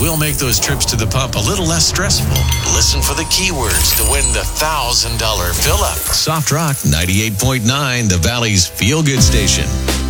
We'll make those trips to the pump a little less stressful. Listen for the keywords to win the $1,000 fill-up. Soft Rock 98.9, the Valley's feel-good station.